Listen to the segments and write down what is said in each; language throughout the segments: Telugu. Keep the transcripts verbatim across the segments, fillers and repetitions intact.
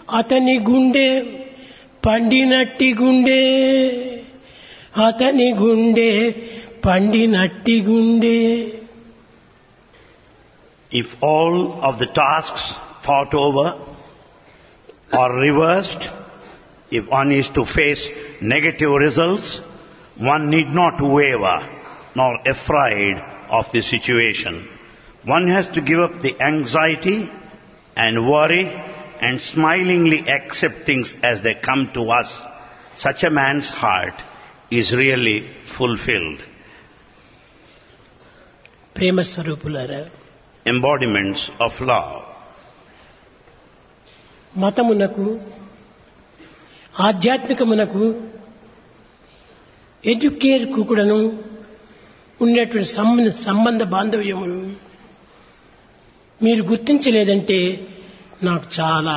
అతని గుండె పండినట్టి గుండె అతని గుండె పండినట్టి గుండె. If all of the tasks thought over or reversed, if one is to face negative results, one need not waver nor afraid of the situation. One has to give up the anxiety and worry and smilingly accept things as they come to us. Such a man's heart is really fulfilled. ప్రేమ స్వరూపులారా, Embodiments of love. మతమునకు ఆధ్యాత్మికమునకు ఎడ్యుకేర్కు కూడాను ఉన్నటువంటి సంబంధ సంబంధ బాంధవ్యములు మీరు గుర్తించలేదంటే నాకు చాలా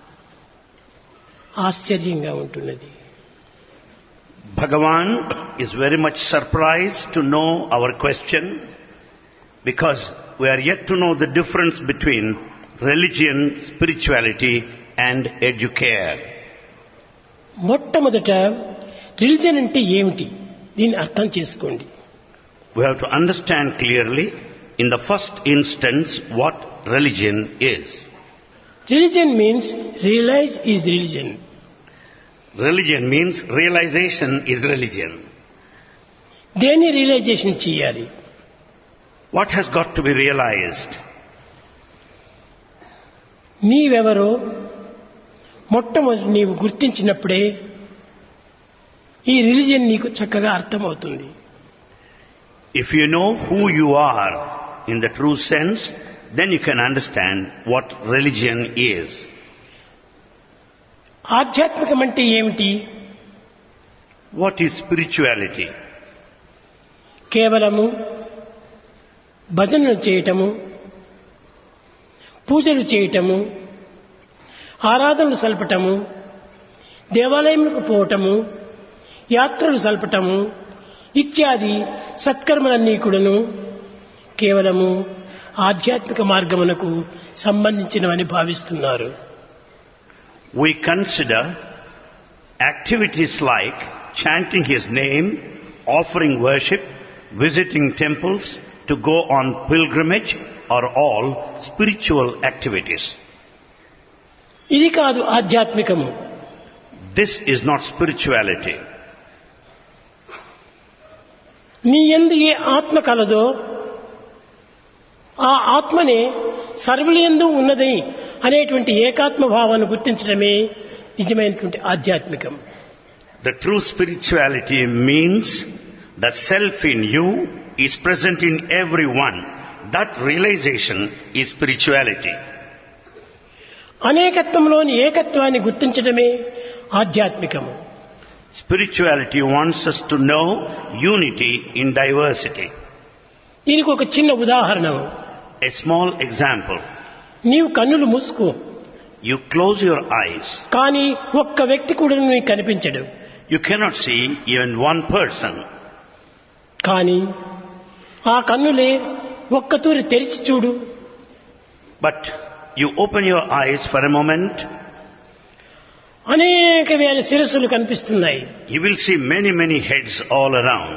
ఆశ్చర్యంగా ఉంటున్నది. Bhagavan is very much surprised to know our question, because we are yet to know the difference between religion, spirituality and educare. మొట్టమొదట రిలిజన్ అంటే ఏమిటి, దీన్ని అర్థం చేసుకోండి. We have to understand clearly, in the first instance, what religion is. Religion means realize is religion. Religion means realization is religion. దేన్ని రియలైజేషన్ చేయాలి? What has got to be realized? నీవెవరో మొట్టమొదటి నీవు గుర్తించినప్పుడే ఈ రిలిజియన్ నీకు చక్కగా అర్థమవుతుంది. If you know who you are in the true sense, then you can understand what religion is. ఆధ్యాత్మికం అంటే ఏమిటి? What is spirituality? కేవలము భజనలు చేయటము, పూజలు చేయటము, ఆరాధనలు సల్పటము, దేవాలయములకు పోవటము, యాత్రలు సల్పటము ఇత్యాది సత్కర్మలన్నీ కూడాను కేవలము ఆధ్యాత్మిక మార్గమునకు సంబంధించినవని భావిస్తున్నారు. We consider activities like chanting His name, offering worship, visiting temples, to go on pilgrimage are all spiritual activities. ఇది కాదు ఆధ్యాత్మికము. This is not spirituality. నీ యందు ఏ ఆత్మ కలదో ఆ ఆత్మనే సర్వులందు ఉన్నది అనేటువంటి ఏకాత్మ భావాన్ని గుర్తించడమే నిజమైనటువంటి ఆధ్యాత్మికం. The true spirituality means the self in you is present in everyone. That realization is spirituality. అనేకత్వంలోని ఏకత్వాన్ని గుర్తించడమే ఆధ్యాత్మికము. Spirituality wants us to know unity in diversity. దీనికి ఒక చిన్న ఉదాహరణ. A small example. నీవు కన్నులు మూసుకో, You close your eyes. కానీ ఒక్క వ్యక్తి కూడా నీకు కనిపించడు. You cannot see even one person. కానీ ఆ కన్నులే ఒక్క తూరి తెరిచి చూడు. But you open your eyes for a moment. అనేక వేల శిరస్సులు కనిపిస్తున్నాయి. You will see many, many heads all around.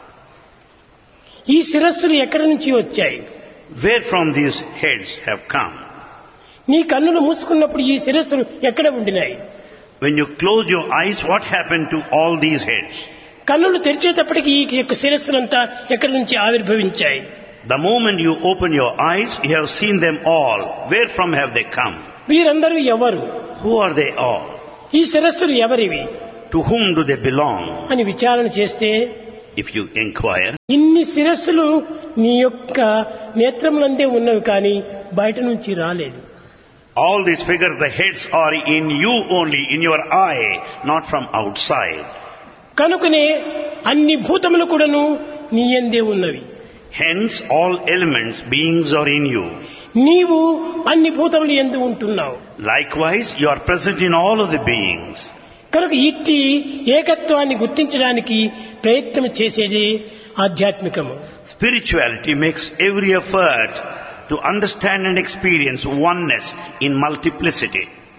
ఈ శిరస్సులు ఎక్కడి నుంచి వచ్చాయి? Where from these heads have come? నీ కన్నులు మూసుకున్నప్పుడు ఈ శిరస్సులు ఎక్కడ ఉండినాయి? When you close your eyes, what happened to all these heads? కన్నులు తెరిచేటప్పటికి ఈ యొక్క శిరస్సులంతా ఎక్కడి నుంచి ఆవిర్భవించాయి? The moment you open your eyes, you have seen them all. Where from have they come? వీరందరూ ఎవరు? Who are they all? ఈ శిరస్సులు ఎవరివి To whom do they belong? అని విచారణ చేస్తే, If you inquire, ఇన్ని శిరస్సులు నీ యొక్క నేత్రములందే ఉన్నవి కానీ బయట నుంచి రాలేదు. all these figures, the heads are in you only, in your eye, not from outside. కనుకనే అన్ని భూతములు కూడాను నీ యందే ఉన్నవి. Hence, all elements, beings are in you. నీవు అన్ని భూతములు యందు ఉంటున్నావు. Likewise, you are present in all of the beings. కనుక ఇట్టి ఏకత్వాన్ని గుర్తించడానికి ప్రయత్నం చేసేది ఆధ్యాత్మికము. Spirituality makes every effort to understand and experience oneness in multiplicity.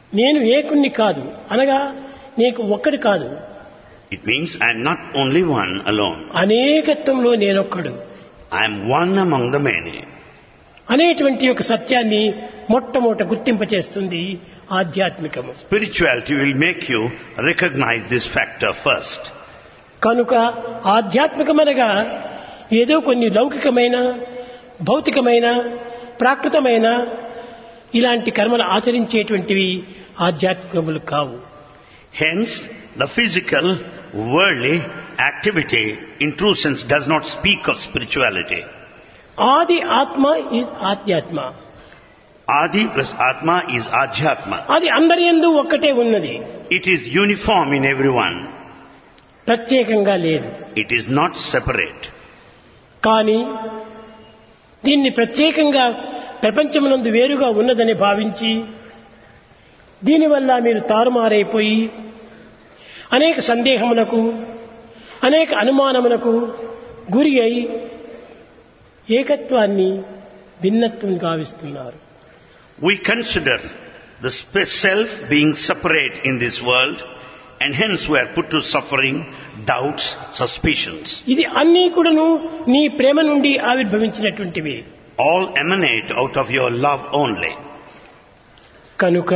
నేను ఏకుణ్ణి కాదు అనగా నీకు ఒక్కడి కాదు. It means I am not only one alone. అనేకత్వంలో నేనొక్కడు I am one among the many. అనేటువంటి ఒక సత్యాన్ని మొట్టమొదట గుర్తింపచేస్తుంది ఆధ్యాత్మికము. Spirituality will make you recognize this factor first. కనుక ఆధ్యాత్మికమనగా ఏదో కొన్ని లౌకికమైన భౌతికమైన ప్రాకృతమైన ఇలాంటి కర్మలు ఆచరించేటువంటివి ఆధ్యాత్మికములు కావు. Hence, the physical, worldly activity in true sense does not speak of spirituality. ఆది ఆత్మ is ఆధ్యాత్మ. Adi plus Atma is Adhyatma. అది అందరి యందు ఒక్కటే ఉన్నది. It is uniform in everyone. ప్రత్యేకంగా లేదు. It is not separate. కానీ దీన్ని ప్రత్యేకంగా ప్రపంచమునందు వేరుగా ఉన్నదని భావించి దీనివల్ల మీరు తారుమారైపోయి అనేక సందేహములకు అనేక అనుమానములకు గురి అయి ఏకత్వాన్ని భిన్నత్వం గావిస్తున్నారు. We consider the self being separate in this world, and hence we are put to suffering, doubts, suspicions. ఇది అన్నీ కూడాను నీ ప్రేమ నుండి ఆవిర్భవించినటువంటివి. All emanate out of your love only. కనుక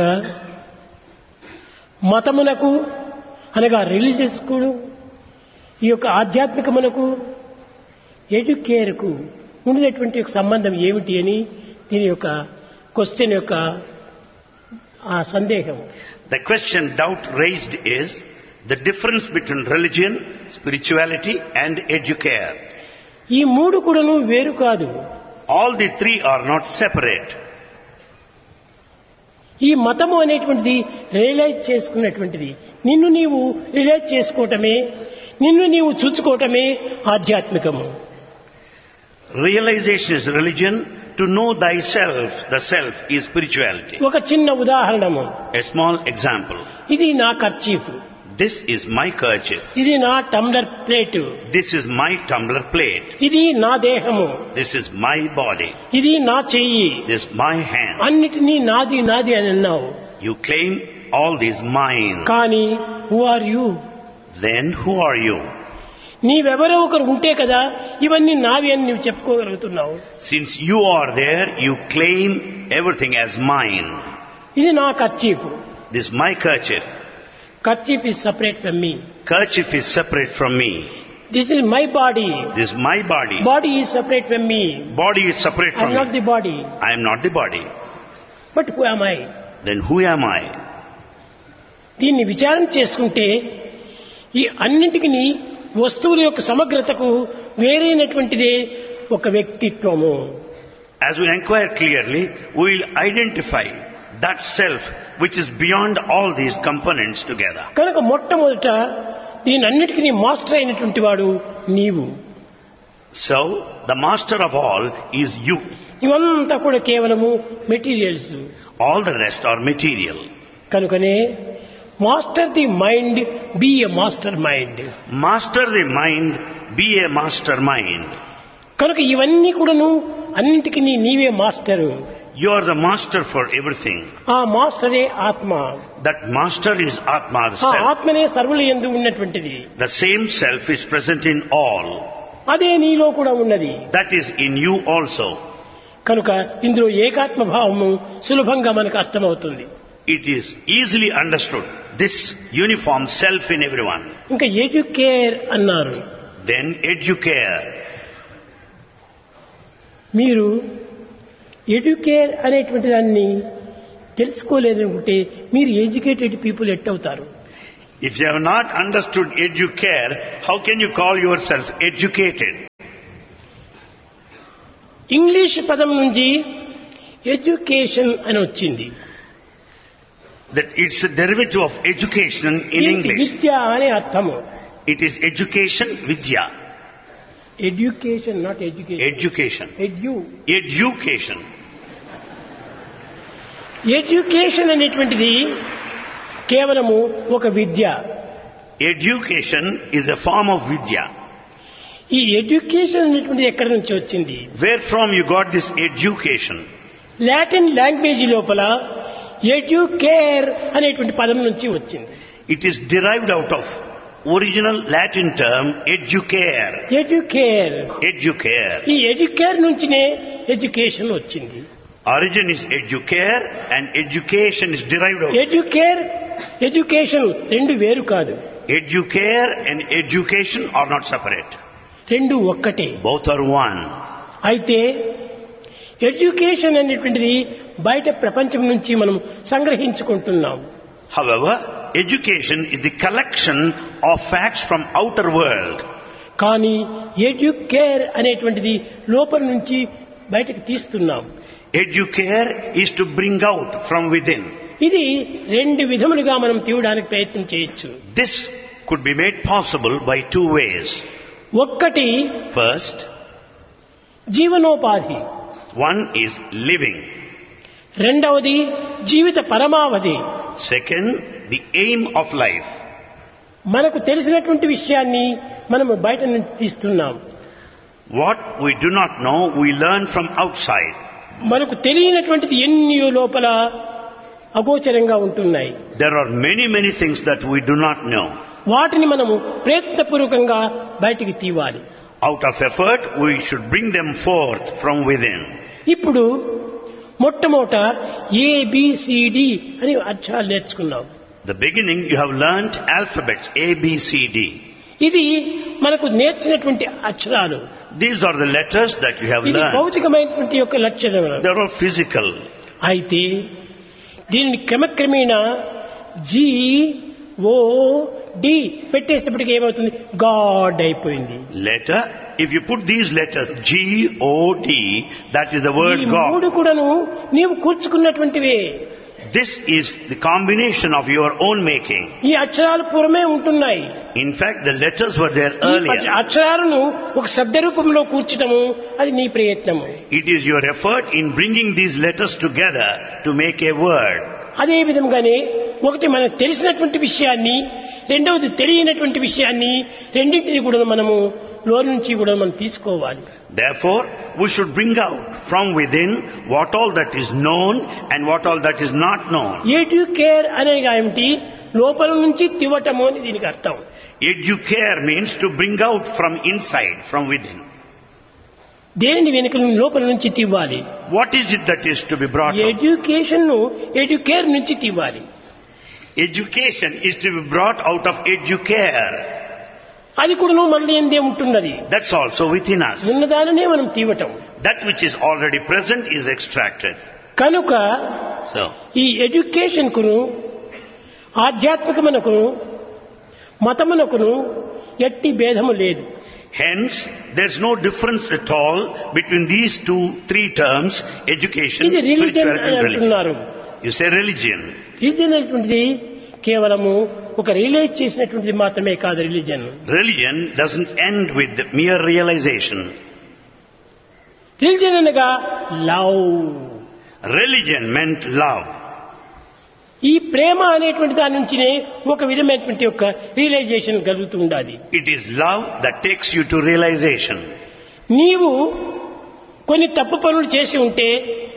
మతమునకు అనగా రిలీజియస్ కు ఈ యొక్క ఆధ్యాత్మికమునకు ఎడ్యుకేర్కు ఉండినటువంటి ఒక సంబంధం ఏమిటి అని దీని యొక్క క్వశ్చన్ యొక్క ఆ సందేహం. The question doubt raised is the difference between religion, spirituality and educare. ఈ మూడు కూడాను వేరు కాదు. All the three are not separate. ఈ మతము అనేటువంటిది రియలైజ్ చేసుకున్నటువంటిది. నిన్ను నీవు రియలైజ్ చేసుకోవటమే, నిన్ను నీవు చూసుకోవటమే ఆధ్యాత్మికము. Realization is religion. To know thyself, the self, is spirituality. ఒక చిన్న ఉదాహరణము. A small example. ఇది నా kerchief. This is my kerchief. ఇది నా tumbler plate. This is my tumbler plate. ఇది నా దేహము. This is my body. ఇది నా చెయ్యి. This is my hand. అన్నిటినీ నాది నాది అని అన్నావు. You claim all these mine. కానీ who are you? Then who are you? నీవెవరో ఒకరు ఉంటే కదా ఇవన్నీ నావి అని నువ్వు చెప్పుకోగలుగుతున్నావు. Since you are there, you claim everything as mine. ఇది నా kerchief. This is my kerchief. Kerchief is separate from me. Kerchief is separate from me. This is my body. This is my body. Body is separate from me. Body is separate I from am not me. the body. I am not the body. But who am I? Then who am I? దీన్ని విచారం చేసుకుంటే ఈ అన్నింటికి వస్తువుల యొక్క సమగ్రతకు వేరైనటువంటిదే ఒక వ్యక్తిత్వము. As we inquire clearly, we will identify that self which is beyond all these components together. కనుక మొట్టమొదట దీని అన్నిటికీ మాస్టర్ అయినటువంటి వాడు నీవు. So, the master of all is you. ఇవంతా కూడా కేవలము materials. All the rest are material. కనుకనే master the mind, be a master mind. Master the mind, be a master mind. కనుక ఇవన్నీ కూడాను అన్నింటికి నీవే master. You are the master for everything. ఆ మాస్టరే ఆత్మ. That master is Atma, the ఆ self. ఆత్మనే సర్వుల యందు ఉన్నటువంటిది. The same self is present in all. అదే నీలో కూడా ఉన్నది. That is in you also. కనుక ఇందులో ఏకాత్మ భావము సులభంగా మనకు అర్థమవుతుంది. It is easily understood. This uniform self in everyone. ఇంకా ఎడ్యుకేర్ అన్నారు. Then educare. మీరు ఎడ్యుకేర్ అనేటువంటి దాన్ని తెలుసుకోలేదనుకుంటే మీరు educated people ఎట్టవుతారు? If you have not understood educare, how can you call yourself educated? English పదం నుంచి ఎడ్యుకేషన్ అని వచ్చింది. That it's a derivative of education in English. విద్య అనే అర్థము. It is education, vidya. Education, not education. Education. Edu. Education. Education అనేటువంటిది కేవలము ఒక విద్య. Education is a form of vidya. ఈ ఎడ్యుకేషన్ అనేటువంటిది ఎక్కడి నుంచి వచ్చింది? Where from you got this education? Latin language లోపల ఎడ్యుకేర్ అనేటువంటి పదం నుంచి వచ్చింది. It is derived out of original Latin term educare. Educare. Educare. ఈ ఎడ్యుకేర్ నుంచినే ఎడ్యుకేషన్ వచ్చింది. Origin is educare and education is derived out. Educare education రెండు వేరు కాదు. Educare and education are not separate. రెండు ఒక్కటే. Both are one. అయితే ఎడ్యుకేషన్ అనేటువంటిది బయట ప్రపంచం నుంచి మనం సంగ్రహించుకుంటున్నాం. However, education is the collection of facts from outer world. కానీ ఎడ్యుకేర్ అనేటువంటిది లోపల నుంచి బయటకు తీస్తున్నాం. Educare is to bring out from within. ఇది రెండు విధములుగా మనం తీయడానికి ప్రయత్నం చేయొచ్చు. This could be made possible by two ways. ఒక్కటి First, జీవనోపాధి, one is living. రెండవది జీవిత పరమావధి. Second, the aim of life. మనకు తెలిసినటువంటి విషయాన్ని మనం బయట నుంచి తీస్తున్నాం. What we do not know, we learn from outside. మనకు తెలియనటువంటిది ఎన్నో లోపల అగోచరంగా ఉంటున్నాయి. There are many, many things that we do not know. వాటిని మనము ప్రయత్నపూర్వకంగా బయటికి తీవాలి. Out of effort, we should bring them forth from within. ఇప్పుడు మొట్టమొదట ఏబిసిడి అని అక్షరాలు నేర్చుకున్నాం. The beginning, you have learnt alphabets A, B, C, D. ఇది మనకు నేర్చినటువంటి అక్షరాలు. These are the letters that you have ఇది learned. భౌతికమైనటువంటి యొక్క లక్షణాలు. They are physical. అయితే దీనిని క్రమక్రమేణా జి ఓ డి పెట్టేటప్పటికి ఏమవుతుంది? గాడ్ అయిపోయింది. Letter, if you put these letters G, O, D, that is the word ఈ మూడు God. కూడాను నీవు కూర్చుకున్నటువంటివే. This is the combination of your own making. ఈ అక్షరాలు పూర్వమే ఉంటున్నాయి. In fact, the letters were there ఈ earlier. అక్షరాలను ఒక శబ్ద రూపంలో కూర్చటము అది నీ ప్రయత్నము. It is your effort in bringing these letters together to make a word. అదే విధంగానే ఒకటి మనకు తెలిసినటువంటి విషయాన్ని, రెండవది తెలియనటువంటి విషయాన్ని, రెండింటిని కూడా మనము లోన్ నుంచి కూడా మనం తీసుకోవాలి. Therefore, we should bring out from within what all that is known and what all that is not known. Educare అనేగా ఏమిటి? లోపల నుంచి తివటము అని దీనికి అర్థం. Educare means to bring out from inside, from within. దేనిని వెనుక లోపల నుంచి తివ్వాలి. What is it that is to be brought out? Education ను ఎడ్యుకేర్ నుంచి తివ్వాలి. Education is to be brought out of educare. అది కూడా మళ్ళీ ఎందే ఉంటున్నది. That's also within us. ఉన్నదాననే మనం తీవటం. That which is already present is extracted. కనుక So, ఈ ఎడ్యుకేషన్ కును ఆధ్యాత్మికమునకును మతమునకును ఎట్టి భేదము లేదు. hence, there's no difference at all between these two, three terms, education, ఇది రిలీజియన్ spirituality అని and religion. అంటున్నారు. You say religion. రిలీజియన్ అనేటువంటిది కేవలము ఒక రియలైజ్ చేసినటువంటిది మాత్రమే కాదు. Religion Religion doesn't end with the mere realization. Religion అనగా లవ్. Religion meant love. ఈ ప్రేమ అనేటువంటి దాని నుంచినే ఒక విధమైనటువంటి యొక్క రియలైజేషన్ కలుగుతూ ఉండాలి. It is love that takes you to realization. నీవు కొన్ని తప్పు పనులు చేసి ఉంటే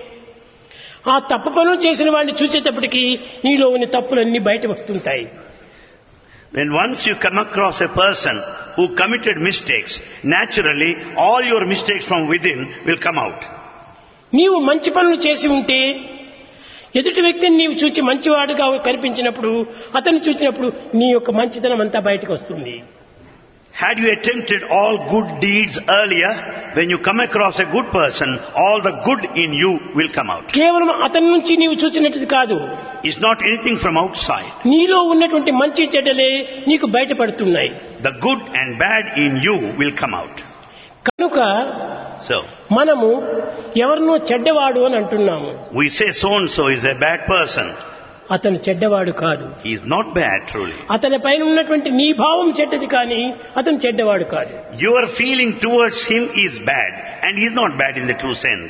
ఆ తప్పు పనులు చేసిన వాడిని చూసేటప్పటికి నీలో ఉన్న తప్పులన్నీ బయట వస్తుంటాయి. When once you come across a person who committed mistakes, naturally all your mistakes from within will come out. నీవు మంచి పనులు చేసి ఉంటే ఎదుటి వ్యక్తిని నీవు చూచి మంచివాడుగా కనిపించినప్పుడు అతన్ని చూసినప్పుడు నీ యొక్క మంచితనం అంతా బయటకు వస్తుంది. Had you attempted all good deeds earlier, when you come across a good person, all the good in you will come out. కేవలం అతని నుంచి నీవు చూసినట్టుది కాదు. It's not anything from outside. నీలో ఉన్నటువంటి మంచి చెడ్డలే నీకు బయటపడుతున్నాయి. The good and bad in you will come out. కనుక So, మనము ఎవరినో చెడ్డవాడు అని అంటున్నాము. we say so and so is a bad person. అతను చెడ్డవాడు కాదు. He is not bad truly. అతని పైన ఉన్నటువంటి నీ భావం చెడ్డది కానీ అతను చెడ్డవాడు కాదు. Your feeling towards him is bad and he is not bad in the true sense.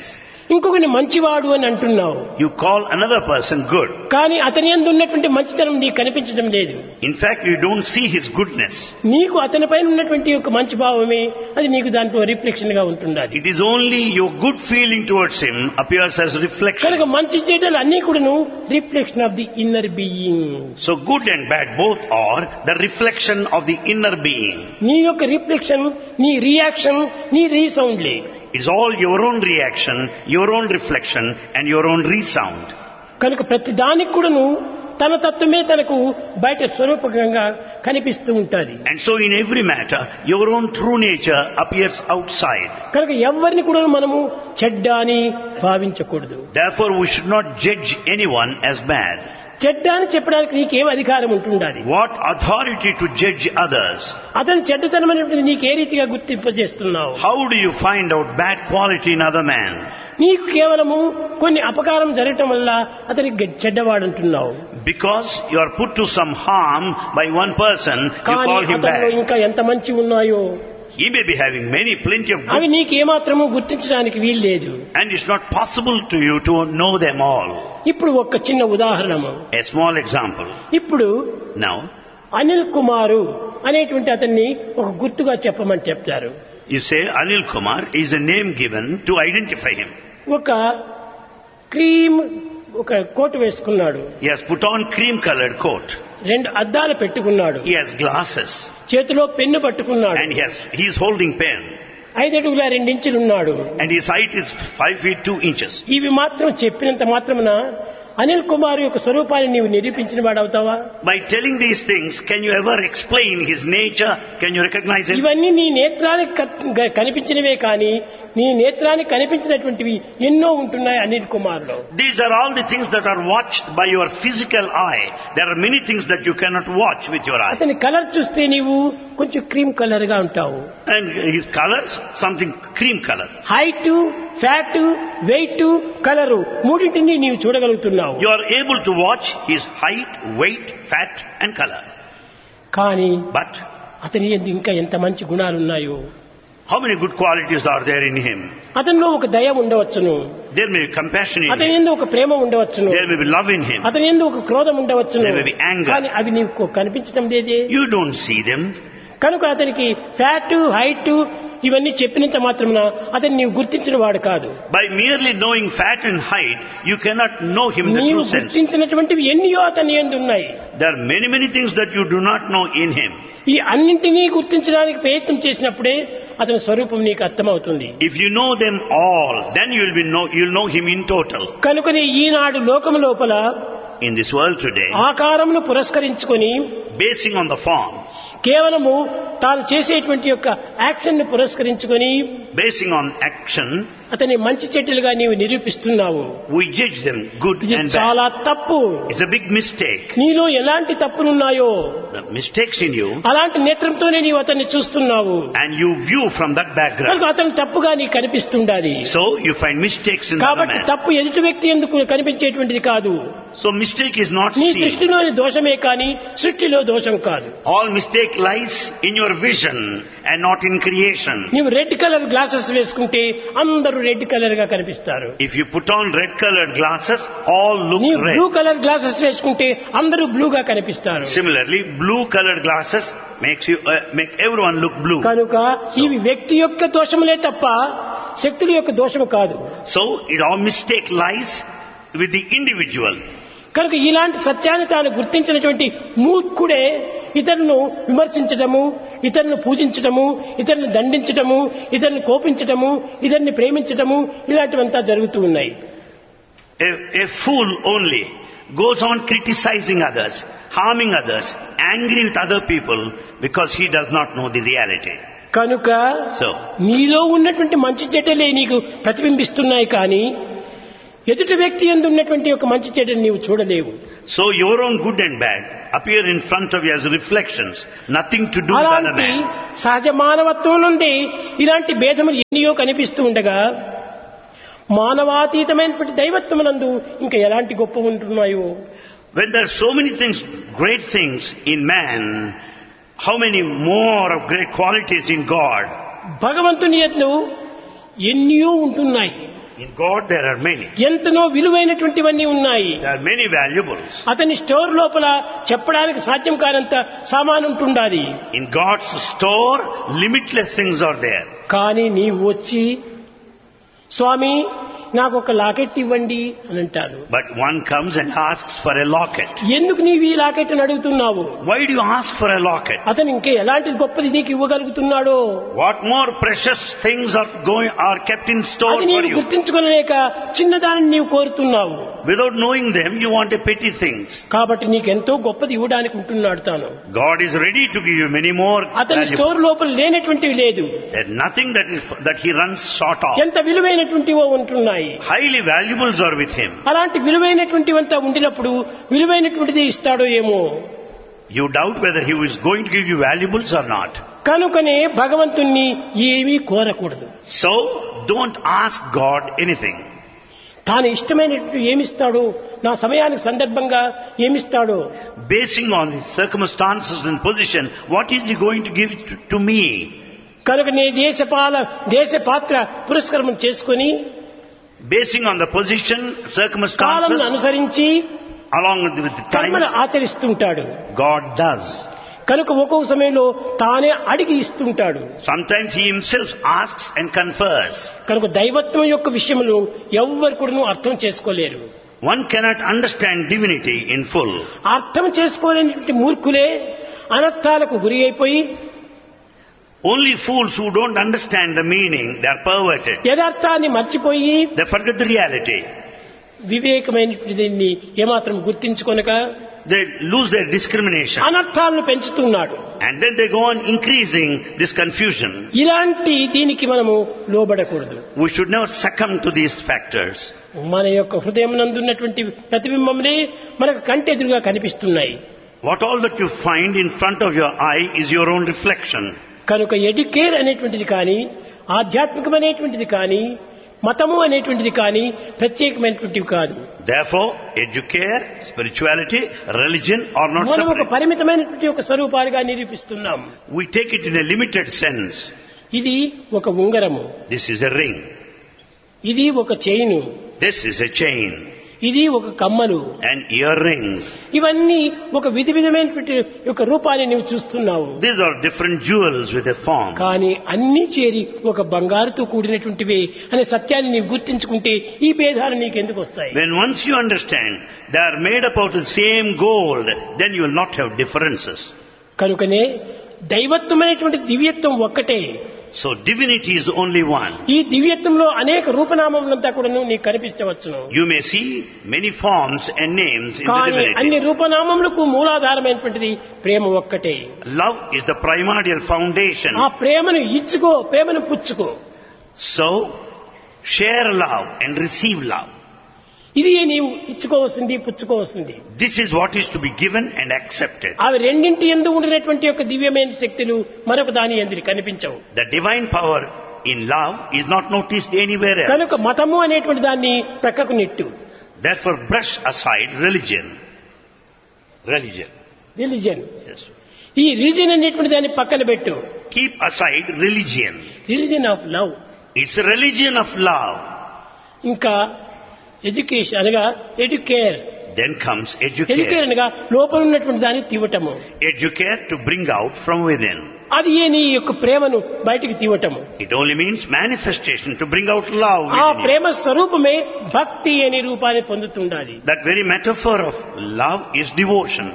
ఇంకొకని మంచివాడు అని అంటున్నావు. You call another person good. కానీ అతని యందు ఉన్నటువంటి మంచితనం నీకు కనిపించడం లేదు. In fact, you don't see his goodness. నీకు అతనిపైన ఉన్నటువంటి ఒక మంచి భావమే అది నీకు దాంట్లో రిఫ్లెక్షన్ గా ఉంటుండాలి. It is only your good feeling towards him appears as reflection. కనుక మంచి చెడ్డలు అన్ని కూడాను reflection of the inner being. So good and bad both are the reflection of the inner being. నీ యొక్క రిఫ్లెక్షన్, నీ రియాక్షన్, నీ రీసౌండ్లే. It's all your own reaction, your own reflection and your own resound. కనుక ప్రతి దానికి కూడాను తన తత్వమే తనకు బయట స్వరూపకంగా కనిపిస్తూ ఉంటుంది. And so in every matter, your own true nature appears outside. కనుక ఎవరిని కూడా మనము చెడ్డ అని భావించకూడదు. Therefore, we should not judge anyone as bad. చెడ్డ అని చెప్పడానికి నీకేం అధికారం ఉంటుండాలి? What authority to judge others? అతని చెడ్డతనం అనేటువంటి నీకు ఏ రీతిగా గుర్తింపజేస్తున్నావు? How do you find out bad quality in other man? నీకు కేవలము కొన్ని అపకారం జరగటం వల్ల అతని చెడ్డవాడంటున్నావు. Because you are put to some harm by one person, you call him అతనిలో bad. ఇంకా ఎంత మంచి ఉన్నాయో He may be having many, plenty of అవి good, నీకేమాత్రము గుర్తించడానికి వీల్లేదు. and it's not possible to you to know them all. ఇప్పుడు ఒక చిన్న ఉదాహరణము, A small example. ఇప్పుడు Now, అనిల్ కుమారు అనేటువంటి అతన్ని ఒక గుర్తుగా చెప్పమని చెప్తారు. you say Anil Kumar is a name given to identify him. ఒక క్రీమ్ ఒక కోట్ వేసుకున్నాడు, He has put on cream-colored coat. రెండు అద్దాలు పెట్టుకున్నాడు, He has glasses, చేతిలో పెన్ను పట్టుకున్నాడు, and he has he is holding pen. ఐదడుగుల రెండించులున్నాడు. And his height is five feet two inches. ఇవి మాత్రం చెప్పినంత మాత్రమున అనిల్ కుమార్ యొక్క స్వరూపాన్ని నీవు నిరూపించిన వాడవుతావా? By telling these things, can you ever explain his nature? Can you recognize him? ఇవన్నీ నీ నేత్రానికి క- కనిపించినవే కానీ నీ నేత్రానికి కనిపించినటువంటివి ఎన్నో ఉంటున్నాయి అనిల్ కుమార్ లో. These are all the things that are watched by your physical eye. There are many things that you cannot watch with your eye. అతని కలర్ చూస్తే నీవు కొంచెం క్రీమ్ కలర్ గా ఉంటావు. And his colors, something cream color. Height, fat, wait, colour మూడింటిని నీవు చూడగలుగుతున్నావు. You are able to watch his height, weight, fat and color. కానీ But అతని యందు ఇంకా ఎంత మంచి గుణాలు ఉన్నాయో. how many good qualities are there in him? అతనిలో ఒక దయ ఉండవచ్చును, There may be compassion in అతని him. యందు ఒక ప్రేమ ఉండవచ్చును, There may be love in him. అతని యందు ఒక క్రోధం ఉండవచ్చును. There may be anger. కానీ అవి నీకు కనిపించడం లేదే. You don't see them. కనుక అతనికి ఫ్యాట్, హైట్ ఇవన్నీ చెప్పినంత మాత్రమున అతన్ని నీవు గుర్తించిన వాడు కాదు. By merely knowing fat and height, you cannot know him in the నీవు true sense. గుర్తించినటువంటివి ఎన్నో అతని యందు ఉన్నాయి. There are many, many things that you do not know in him. ఈ అన్నింటినీ గుర్తించడానికి ప్రయత్నం చేసినప్పుడే అతని స్వరూపం నీకు అర్థమవుతుంది. If you know them all, then you will be know, you'll know him in total. కనుకనే ఈనాడు లోకము లోపల In this world today, ఆకారమును పురస్కరించుకొని basing on the form, కేవలము తాను చేసేటువంటి యొక్క యాక్షన్ ను పురస్కరించుకొని basing on action, అతని మంచి చెడ్డలుగా నీవు నిరూపిస్తున్నావు. we judge them good ఇది and bad. చాలా తప్పు. It's a big mistake. నీలో ఎలాంటి తప్పులున్నాయో The mistakes in you, అలాంటి నేత్రంతోనే నీవు అతన్ని చూస్తున్నావు. and you view from that background. కనుక అతను తప్పుగా నీకు కనిపిస్తుండాలి. So you find mistakes in the other కాబట్టి man. తప్పు ఎదుటి వ్యక్తి ఎందుకు కనిపించేటువంటిది కాదు. So mistake is not నీ seen. దృష్టిలోని దోషమే కానీ సృష్టిలో దోషం కాదు. All mistake lies in your vision and not in creation. నీవు రెడ్ కలర్ గ్లాసెస్ వేసుకుంటే అందరూ రెడ్ కలర్ గా కనిపిస్తారు. If you put on red colored glasses, all look నీవు బ్లూ red. కలర్ గ్లాసెస్ వేసుకుంటే అందరూ బ్లూగా కనిపిస్తారు. Similarly, blue colored glasses makes you uh, make everyone look blue. కనుక ఇవి వ్యక్తి యొక్క దోషములే తప్ప శక్తుల యొక్క దోషము కాదు. So it all mistake lies with the individual. కనుక ఇలాంటి సత్యాన్ని తాను గుర్తించినటువంటి మూర్ఖుడే ఇతరులను విమర్శించడము, ఇతరులను పూజించడము, ఇతరులను దండించడము, ఇతరులను కోపించడము, ఇతరుని ప్రేమించడము ఇలాంటివంతా జరుగుతూ ఉన్నాయి. A, a fool only goes on criticizing others, harming others, angry with other people because he does not know the reality. కనుక So, నీలో ఉన్నటువంటి మంచి చెడ్డలే నీకు ప్రతిబింబిస్తున్నాయి కానీ ఎదుటి వ్యక్తి యందు ఉన్నటువంటి ఒక మంచి చెడ్డని నీవు చూడలేవు. so your own good and bad appear in front of you as reflections, nothing to do with other అలాంటి man. సహజ మానవత్వం నుండి ఇలాంటి భేదములు ఎన్నో కనిపిస్తూ ఉండగా మానవాతీతమైనటువంటి దైవత్వమునందు ఇంకా ఎలాంటి గొప్ప ఉంటున్నాయో. When there are so many things, great things in man, how many more of great qualities in God? భగవంతుని యందు ఎన్నో ఉంటున్నాయి. In God there are many. ఎంతనో విలువైనటువంటివన్నీ ఉన్నాయి. There are many valuables. అతని స్టోర్ లోపల చెప్పడానికి సాధ్యం కానంత సామాను ఉంటుండాలి. In God's store, limitless things are there. కానీ నీవు వచ్చి స్వామి నాకు ఒక లాకెట్ ఇవ్వండి అని అంటారు. But one comes and asks for a locket. ఎందుకు నీవు ఈ లాకెట్ అని అడుగుతున్నావు? Why do you ask for a locket? అతను ఇంకా ఎలాంటి గొప్పది నీకు ఇవ్వగలుగుతున్నాడో? What more precious things are going are kept in store అది for నీవు you? గుర్తించుకోలేక చిన్నదానిని నీవు కోరుతున్నావు. Without knowing them, you want a petty things. కాబట్టి నీకెంతో గొప్పది ఇవ్వడానికి ఉంటున్నాడు తాను. God is ready to give you many more అతని valuables. స్టోర్ లోపల లేనటువంటివి లేదు. There's nothing that is that he runs short of. ఎంత విలువైనటువంటివో ఉంటున్నాయి. Highly valuables are with him. అలాంటి విలువైనటువంటివంతా ఉండినప్పుడు విలువైనటువంటిది ఇస్తాడో ఏమో. You doubt whether he is going to give you valuables or not. కనుకనే భగవంతుణ్ణి ఏమీ కోరకూడదు. So don't ask God anything. తాను ఇష్టమైనటువంటి ఏమిస్తాడో, నా సమయానికి సందర్భంగా ఏమిస్తాడో, Basing on the circumstances and position, what is he going to give to, to me? కనుక నే దేశపాల దేశ పాత్ర పురస్కారం చేసుకుని Basing on the position, column circumstances, అనుసరించి along with the కర్మను times, ఆచరిస్తుంటాడు. God does. కనుక ఒక్కొక్క సమయంలో తానే అడిగి ఇస్తుంటాడు. Sometimes he himself asks and confers. కనుక దైవత్వం యొక్క విషయంలో ఎవ్వరు కూడా అర్థం చేసుకోలేరు. One cannot understand divinity in full. అర్థం చేసుకోలేనటువంటి మూర్ఖులే అనర్థాలకు గురి అయిపోయి Only fools who don't understand the meaning, they are perverted. యథార్థాన్ని మర్చిపోయి They forget the reality. వివేకమైనటువంటి దీన్ని ఏమాత్రం గుర్తించుకొనక They lose their discrimination. అనర్థాలను పెంచుతున్నాడు. And then they go on increasing this confusion. ఇలాంటి దీనికి మనము లోబడకూడదు. We should never succumb to these factors. మన యొక్క హృదయం నందున్నటువంటి ప్రతిబింబములే మనకు కంటెదురుగా కనిపిస్తున్నాయి. What all that you find in front of your eye is your own reflection. కనుక ఎడ్యుకేర్ అనేటువంటిది కానీ, ఆధ్యాత్మికమైనటువంటిది కానీ, మతము అనేటువంటిది కానీ ప్రత్యేకమైనటువంటివి కాదు. Therefore, educare, spirituality, religion are not మనం ఒక separate. పరిమితమైనటువంటి ఒక స్వరూపాలుగా నిరూపిస్తున్నాం. We take it in a limited sense. ఇది ఒక ఉంగరము, This is a ring. ఇది ఒక chain, This is a chain. ఇది ఒక కమ్మలు, And earrings. ఇవన్నీ ఒక విధి విధమైనటువంటి ఒక రూపాన్ని నీవు చూస్తున్నావు. These are different jewels with a form. కానీ అన్ని చేరి ఒక బంగారుతో కూడినటువంటివే అనే సత్యాన్ని నీవు గుర్తించుకుంటే ఈ భేదాలు నీకు ఎందుకు వస్తాయి? When once you understand they are made up of the same gold, then you will not have differences. కనుకనే దైవత్వమైనటువంటి దివ్యత్వం ఒక్కటే. So divinity is only one. ఈ దివ్యత్వంలో అనేక రూపనామములంతా కూడా నీకు కనిపించవచ్చును. You may see many forms and names in the కానీ అన్ని divinity. రూపనామములకు మూలాధారమైనటువంటిది ప్రేమ ఒక్కటే. Love is the primordial foundation. ఆ ప్రేమను ఇచ్చుకో, ప్రేమను పుచ్చుకో. So share love and receive love. ఇది నీవు ఇచ్చుకోవాల్సింది, పుచ్చుకోవాల్సింది. This is what is to be given and accepted. అవి రెండింటి యందు ఉండినటువంటి యొక్క దివ్యమైన శక్తులు మరొక దాని యందు కనిపించవు. The divine power in love is not noticed anywhere else. కనుక మతము అనేటువంటి దాన్ని ప్రక్కకు net. Therefore brush aside religion. Religion. Religion, Yes. ఈ రిలిజన్ అనేటువంటి దాన్ని పక్కన పెట్టు. Keep aside religion. Religion of love. It's a religion of love. ఇంకా ఎడ్యుకేషన్ అనగా educare. Then comes educare educare. అనగా లోపల ఉన్నటువంటి దాన్ని తీవటము. Educare to bring out from within. అది ఏ నీ యొక్క ప్రేమను బయటికి తీవటము. It only means manifestation to bring out love ఆ within you. ప్రేమ స్వరూపమే భక్తి అనే రూపాన్ని పొందుతుండాలి. That very metaphor of love is devotion.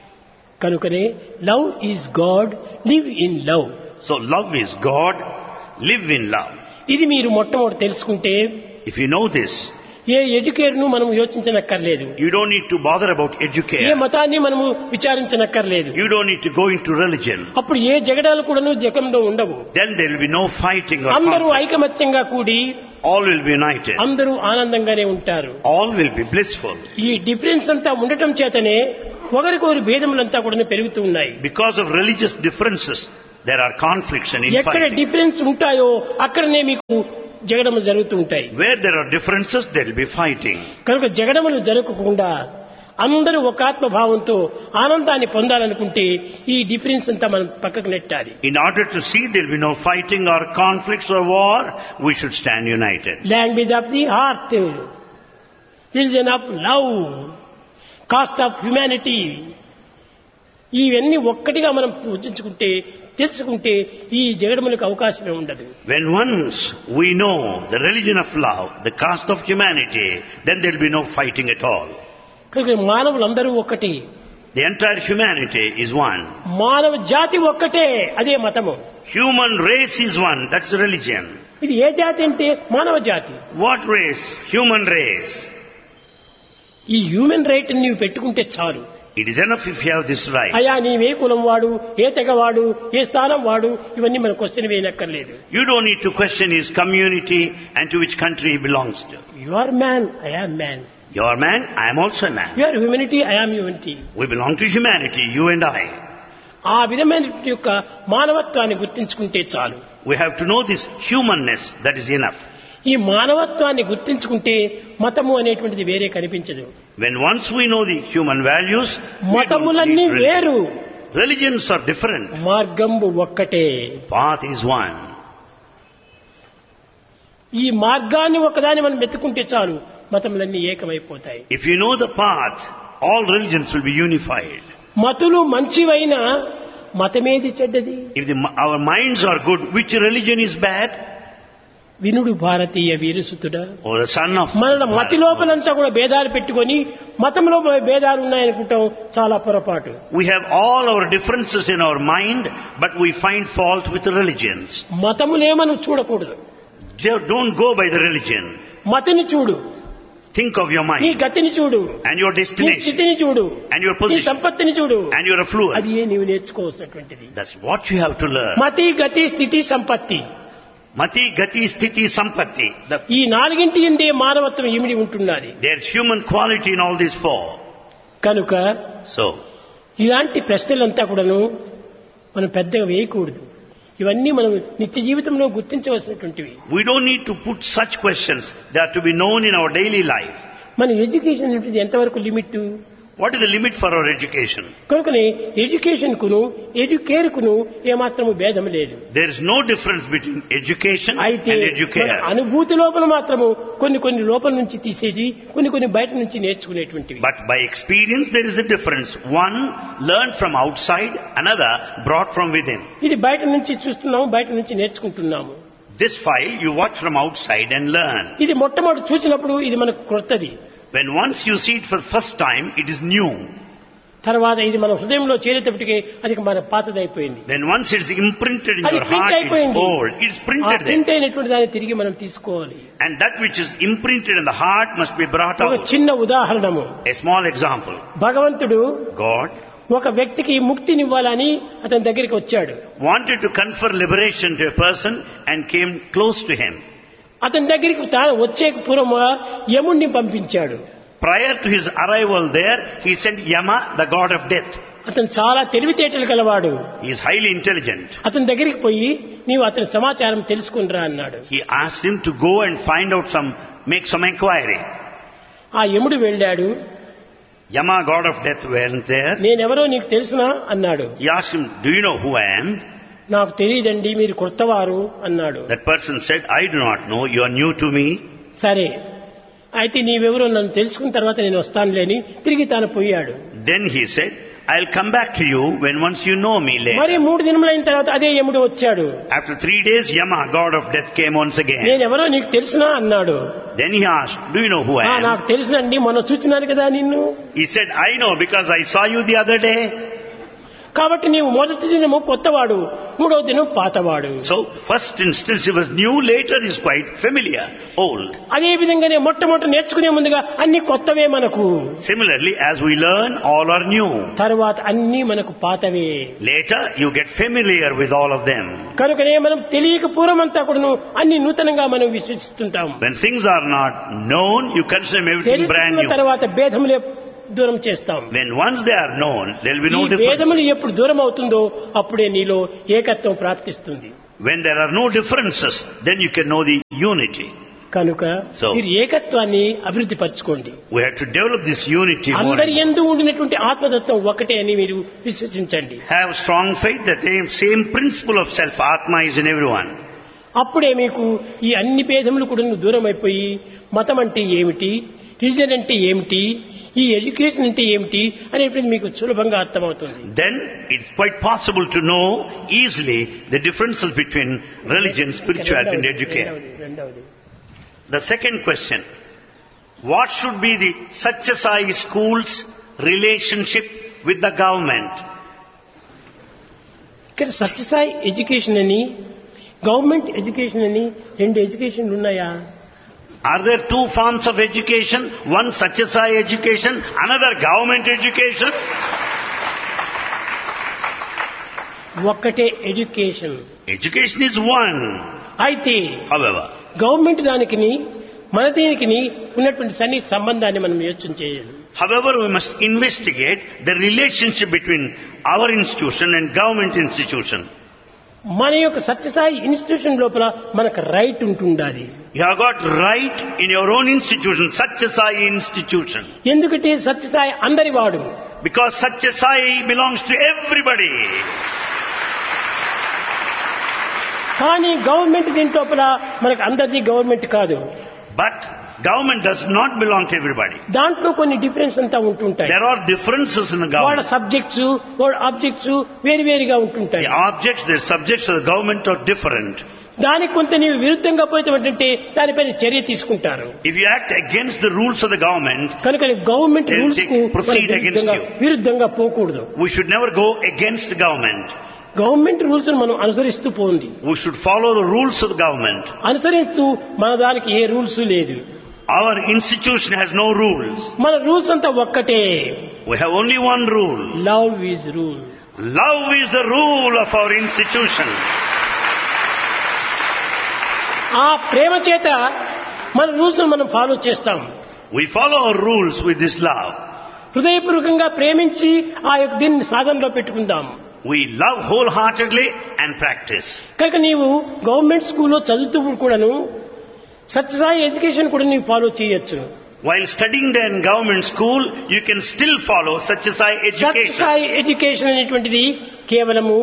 కనుకనే love is God, live in love. So love is God, live in love. ఇది మీరు మొట్టమొదటి తెలుసుకుంటే If you know this, A educare ను మనం యోచించనక్కర్లేదు. you don't need to bother about A educare. మతాన్ని మనము విచారించనక్కర్లేదు. You don't need to go into religion. అప్పుడు ఏ జగడాలు కూడాను జగంలో ఉండవు. Then there will be no fighting or అందరూ conflict. ఐకమత్యంగా కూడి All will be united. అందరూ ఆనందంగానే ఉంటారు. All will be blissful. ఈ డిఫరెన్స్ అంతా ఉండటం చేతనే ఒకరికొకరి భేదములంతా కూడా పెరుగుతూ ఉన్నాయి. Because of religious differences, there are conflicts and ఎక్కడ infighting. డిఫరెన్స్ ఉంటాయో అక్కడనే మీకు జగడములు జరుగుతూ ఉంటాయి. Where there are differences, there will be fighting. కనుక జగడములు జరగకుండా అందరూ ఒక ఆత్మభావంతో ఆనందాన్ని పొందాలనుకుంటే ఈ డిఫరెన్స్ అంతా మనం పక్కకు నెట్టాలి. In order to see there will be no fighting or conflicts or war, we should stand united. Language of the heart, religion of love, cost of humanity, ఇవన్నీ ఒక్కటిగా మనం పూజించుకుంటే తెలుసుకుంటే ఈ జగడములకు అవకాశమే ఉండదు. When once we know the religion of love, the caste of humanity, then there will be no fighting at all. కనుక మానవులందరూ ఒక్కటి. The entire humanity is one. మానవ జాతి ఒక్కటే, అదే మతము. Human race is one, that's religion. ఇది ఏ జాతి అంటే మానవ జాతి. What race? Human race. ఈ హ్యూమన్ రైట్ నీవు పెట్టుకుంటే చాలు. It is enough if you have this right. అయా నీవే కులం వాడు, ఏ తెగ వాడు, ఏ స్థానం వాడు, ఇవన్నీ మన question వేయనక్కర్లేదు. You don't need to question his community and to which country he belongs to. You are man, I am man. You are man, I am also a man. You are humanity, I am humanity. We belong to humanity, you and I. ఆ విధమైన యొక్క మానవత్వాన్ని గుర్తించుకుంటే చాలు. We have to know this humanness, that is enough. ఈ మానవత్వాన్ని గుర్తించుకుంటే మతము అనేటువంటిది వేరే కనిపించదు. When once we know the human values, we don't మతములన్నీ need వేరు, religion. Religions are different. మార్గంబు ఒక్కటే. Path is one. ఈ మార్గాన్ని ఒకదాన్ని మనం వెతుకుంటే చాలు, మతములన్నీ ఏకమైపోతాయి. If you know the path, all religions will be unified. మతులు మంచివైనా మతమేది చెడ్డది? If the, our minds are good, which religion is bad? వినుడు భారతీయ వీరసుతుడా, Or the son of మన మతి లోపలంతా కూడా భేదాలు పెట్టుకొని మతంలో భేదాలు ఉన్నాయనుకుంటాం, చాలా పొరపాటు. We have all our differences in our mind, but we find fault with the religions. మతములేమను చూడకూడదు. Don't go by the religion. మతిని చూడు, Think of your నీ mind గతిని చూడు, and your నీ destination స్థితిని చూడు, and your నీ position సంపత్తిని చూడు. and your affluence. అది ఏ నీవు నేర్చుకోవాల్సినటువంటిది. That's what you have to learn. మతి, గతి, స్థితి, సంపత్తి, Mati, Gati, Sthiti, Sampatti. The, ఈ నాలుగింటి ఎందే మానవత్వం ఇమిడి ఉంటున్నది. there's human quality in all these four. కనుక So, ఇలాంటి ప్రశ్నలంతా కూడాను మనం పెద్దగా వేయకూడదు. ఇవన్నీ మనం నిత్య జీవితంలో గుర్తించవలసినటువంటివి. we don't need to put such questions. They are to be known in our daily life. మన ఎడ్యుకేషన్ అనేది ఎంతవరకు limit? What is the limit for our education? కనుకనే ఎడ్యుకేషన్ కును ఎడ్యుకేర్ కును ఏమాత్రము భేదం లేదు. There is no difference between education అయితే and మన educare. అనుభూతి లోపల మాత్రము కొన్ని కొన్ని లోపల నుంచి తీసేది, కొన్ని కొన్ని బయట నుంచి నేర్చుకునేటువంటివి. But by experience there is a difference. One learned from outside, another brought from within. ఇది బయట నుంచి చూస్తున్నాము, బయట నుంచి నేర్చుకుంటున్నాము. This file you watch from outside and learn. ఇది మొట్టమొదటి చూసినప్పుడు ఇది మనకు క్రొత్తది. When once you see it for the first time, it is new. తర్వాత ఇది మన హృదయంలో చేరేటప్పటికి అది మన పాతదైపోయింది. Then once it is imprinted in అది your print heart, it is అయిపోయింది. old. It is ఆ printed there. ప్రింట్ అయినటువంటి దాన్ని తిరిగి మనం తీసుకోవాలి. And that which is imprinted in the heart must be brought ఒక out. చిన్న ఉదాహరణము. A small example. భగవంతుడు God ఒక వ్యక్తికి ముక్తినివ్వాలని అతని దగ్గరికి వచ్చాడు. wanted to confer liberation to a person and came close to him. అతని దగ్గరికి తాను వచ్చే పూర్వము యముణ్ణి పంపించాడు. Prior to his arrival there, he sent Yama, the god of death. అతను చాలా తెలివితేటలు గలవాడు. He is highly intelligent. అతని దగ్గరికి పోయి నీవు అతని సమాచారం తెలుసుకునిరా అన్నాడు. He asked him to go and find out some, make some inquiry. ఆ యముడు వెళ్ళాడు. Yama, god of death, went there. నేనెవరో నీకు తెలుసునా అన్నాడు. He asked him, do you know who I am? నాకు తెలియదండి, మీరు కొత్తవారు అన్నాడు. That person said, I do not know, you are new to me. సరే అయితే నీవెవరో నన్ను తెలుసుకున్న తర్వాత నేను వస్తానులేని తిరిగి తాను పోయాడు. Then he said, I'll come back to you when once you know me later. మరి మూడు దినములైన తర్వాత అదే యముడు వచ్చాడు. After three days, Yama, god of death, came once again. నేనెవరో నీకు తెలుసునా అన్నాడు. Then he asked, do you know who I ఆ am? నాకు తెలుసునండి, మొన్న చూచినాను కదా నిన్ను. He said, I know because I saw you the other day. కాబట్టి నీవు మొదటి దినము కొత్తవాడు, మూడవ దినం పాతవాడు. So, first instance he was new, later he is quite familiar, old. అదే విధంగానే మొట్టమొదటి నేర్చుకునే ముందుగా అన్ని కొత్తవే మనకు. Similarly, as we learn, all are new. తర్వాత అన్ని మనకు పాతవే. Later, you get familiar with all of them. కనుకనే మనం తెలియక పూర్వమంతా కూడాను అన్ని నూతనంగా మనం విశ్వసిస్తుంటాం. When things are not known, you consider everything brand తెలుసుకున్న new. తర్వాత భేదములే దూరం చేస్తాం. When once they are known, there will be no ఈ భేదములు difference. ఎప్పుడు దూరం అవుతుందో అప్పుడే నీలో ఏకత్వం ప్రాప్తిస్తుంది. When there are no differences, then you can know the unity. కనుక So- మీరు ఏకత్వాన్ని అభివృద్ధి పరచుకోండి. We have to develop this unity more. అందరి and more. యందు ఉండినటువంటి ఆత్మతత్వం ఒకటే అని మీరు విశ్వసించండి. Have strong faith that the same principle of self, Atma, is in everyone. అప్పుడే మీకు ఈ అన్ని భేదములు కూడా దూరం అయిపోయి మతం అంటే ఏమిటి, రిలీజన్ అంటే ఏమిటి, ఈ ఎడ్యుకేషన్ అంటే ఏమిటి అనేటువంటి మీకు సులభంగా అర్థమవుతుంది. Then it's quite possible to know easily the differences between religion, spirituality and education. రెండవది- రెండవది The second question, what should be the Satyasai school's relationship with the government? ఇక్కడ సత్యసాయి ఎడ్యుకేషన్ అని గవర్నమెంట్ ఎడ్యుకేషన్ అని రెండు ఎడ్యుకేషన్లు ఉన్నాయా? Are there two forms of education? One Satyasai education, another government education? ఒక్కటే ఎడ్యుకేషన్. Education is one. అయితే However, గవర్నమెంట్ దానికి మన దీనికి ఉన్నటువంటి సన్నిహిత సంబంధాన్ని మనం యోచన చేయాలి. however, we must investigate the relationship between our institution and government institution. మన యొక్క సత్యసాయి ఇన్స్టిట్యూషన్ లోపల మనకు రైట్ ఉంటుండాలి. You have got right in your own institution, Satyasai institution. ఎందుకంటే సత్యసాయి అందరి వాడు. Because Satyasai belongs to everybody. కానీ గవర్నమెంట్ దీని లోపల మనకు అందరిది గవర్నమెంట్ కాదు. But government does not belong to everybody. దాంట్లో కొన్ని డిఫరెన్స్ అంతా ఉంటుంటాయి. There are differences in the వాళ్ళ government. సబ్జెక్ట్స్ వాళ్ళ ఆబ్జెక్ట్స్ వేరు వేరుగా ఉంటుంటాయి. The objects, the subjects of the government are different. దానికి కొంత నీవు విరుద్ధంగా పోతే దానిపైన చర్య తీసుకుంటారు. If you act against the rules of the government, కనుక గవర్నమెంట్ They'll రూల్స్ take- కు proceed మనం against విరుద్ధంగా- you. విరుద్ధంగా పోకూడదు. we should never go against the government. Government rules మనం అనుసరిస్తూ పోండి. We should follow the rules of the government. అనుసరిస్తూ మన దానికి ఏ రూల్స్ లేదు. Our institution has no rules. మన రూల్స్ అంతా ఒక్కటే. We have only one rule. Love is rule. Love is the rule of our institution. ఆ ప్రేమ చేత మన రూల్స్ మనం ఫాలో చేస్తాం. We follow our rules with this love. హృదయపూర్వకంగా ప్రేమించి ఆ యొక్క దీన్ని సాధనలో పెట్టుకుందాం. We love wholeheartedly and practice. కనుక నీవు గవర్నమెంట్ స్కూల్లో చదువుతూ కూడాను సత్యసాయి ఎడ్యుకేషన్ కూడా నీవు ఫాలో చేయొచ్చు. While studying in government school, you can still follow Satyasai education. Sathya Sai education అనేటువంటిది కేవలము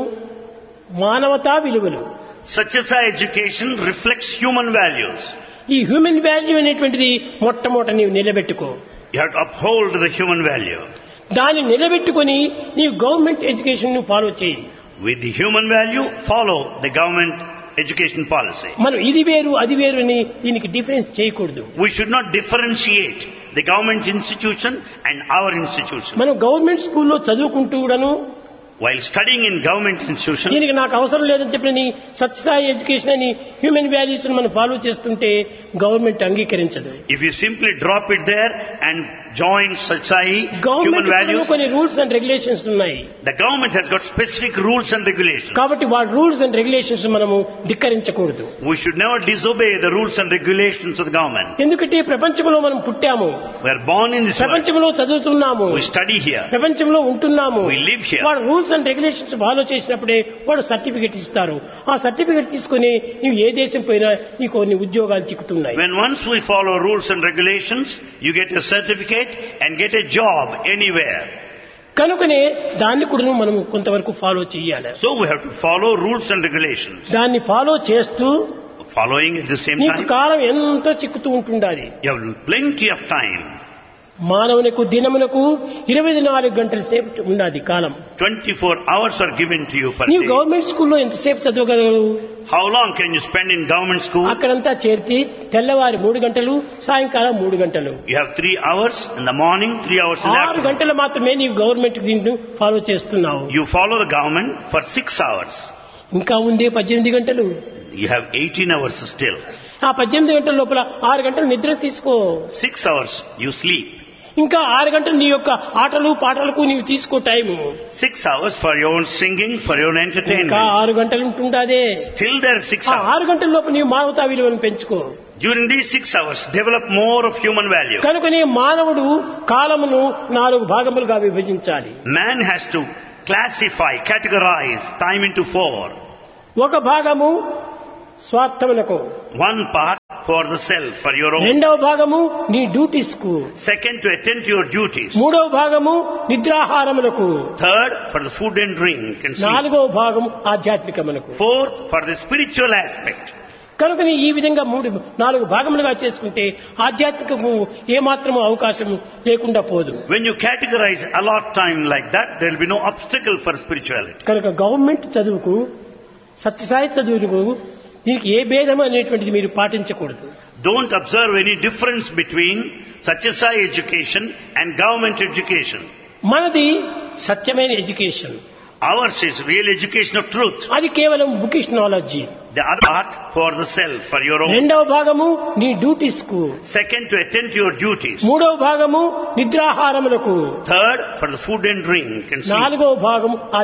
మానవతా విలువలు. Satyasai education reflects human values. ఈ హ్యూమన్ వాల్యూ అనేటువంటిది మొట్టమొదట నీవు నిలబెట్టుకో. You have to uphold the human value. దాన్ని నిలబెట్టుకొని నీవు గవర్నమెంట్ ఎడ్యుకేషన్ ను ఫాలో చేయి. With the human value, follow the government education policy. మనం ఇది వేరు అది వేరు అని దీనికి డిఫరెన్స్ చేయకూడదు. We should not differentiate the government institution and our institution. మనం గవర్నమెంట్ స్కూల్లో చదువుకుంటూ కూడాను While studying in government institution, దీనికి నాకు అవసరం లేదని చెప్పని సత్యసాయి ఎడ్యుకేషన్ అని హ్యూమన్ వాల్యూస్ మనం ఫాలో చేస్తుంటే government అంగీకరించదు. if you simply drop it there and join Satyasai human government values, కొన్ని రూల్స్ అండ్ రెగ్యులేషన్స్ ఉన్నాయి. the government has got specific rules and regulations. కాబట్టి వాటి రూల్స్ అండ్ రెగ్యులేషన్స్ మనము ధిక్కరించకూడదు. We should never disobey the rules and regulations of the government. ఎందుకంటే ఈ ప్రపంచంలో మనం పుట్టాము, We are born in this world. ప్రపంచంలో చదువుతున్నాము, We study here. ప్రపంచంలో ఉంటున్నాము. We live here. వాడు రూల్స్ అండ్ రెగ్యులేషన్స్ ఫాలో చేసినప్పుడే వాడు సర్టిఫికెట్ ఇస్తారు. ఆ సర్టిఫికెట్ తీసుకుని నీవు ఏ దేశం పోయినా నీకు కొన్ని ఉద్యోగాలు చిక్కుతున్నాయి. When once we follow rules and regulations, you get a certificate and get a job anywhere. కనుకనే దాన్ని కూడా మనం కొంతవరకు ఫాలో చేయాలి. So we have to follow rules and regulations. దాన్ని ఫాలో చేస్తూ Following at the same నీకు time, కాలం ఎంతో చిక్కుతూ ఉంటుండాలి. you have plenty of time. మానవునికి దినమునకు ఇరవై నాలుగు గంటల సేపు ఉన్నది కాలం. twenty-four hours are given to you per నీవు day. గవర్నమెంట్ స్కూల్లో ఎంతసేపు చదవగలవు? How long can you spend in government school? అక్కడంతా చేర్చి తెల్లవారి మూడు గంటలు, సాయంకాలం మూడు గంటలు, You have three hours in the morning, three hours in the ఆరు afternoon. గంటలు మాత్రమే నీవు గవర్నమెంట్ దీన్ని ఫాలో చేస్తున్నావు. You follow the government for six hours. ఇంకా ఉందే పద్దెనిమిది గంటలు. You have eighteen hours still. ఆ పద్దెనిమిది గంటల లోపల ఆరు గంటలు నిద్ర తీసుకో. Six hours you sleep. ఇంకా ఆరు గంటలు నీ యొక్క ఆటలు పాటలకు నీవు తీసుకో time. Six hours for your own singing, for your own ఇంకా entertainment. ఆరు గంటలు ఉంటుండాదే. Still there are six ఆ hours. ఆరు గంటల లోపు నీవు మానవతా విలువను పెంచుకో. During these six hours, develop more of human value. కనుకనే మానవుడు కాలమును నాలుగు భాగములుగా విభజించాలి. Man has to classify, categorize time into four. ఒక భాగము స్వార్థములకు, One part for the self, for your own. రెండవ భాగము నీ డ్యూటీస్ కు, Second, to attend to your duties. మూడవ భాగము నిద్రాహారములకు, Third, for the food and drink and sleep. నాలుగవ భాగం ఆధ్యాత్మికములకు. Fourth, for the spiritual aspect. కనుకని ఈ విధంగా మూడు నాలుగు భాగములుగా చేసుకుంటే ఆధ్యాత్మికము ఏమాత్రము అవకాశం లేకుండా పోదు. When you categorize a lot time like that, there will be no obstacle for spirituality. కనుక గవర్నమెంట్ చదువుకు సత్యసాయి చదువుకు దీనికి ఏ భేదం అనేటువంటిది మీరు పాటించకూడదు. Don't observe any difference between Satyasai education and government education. మనది సత్యమైన education, Ours is real education of truth. అది కేవలం bookish knowledge. The other part for the self, for your own. రెండవ భాగము నీ డ్యూటీస్ కు, Second, to attend to your duties. మూడవ భాగము నిద్రాహారములకు, Third, for the food and drink and sleep. నాలుగవ భాగం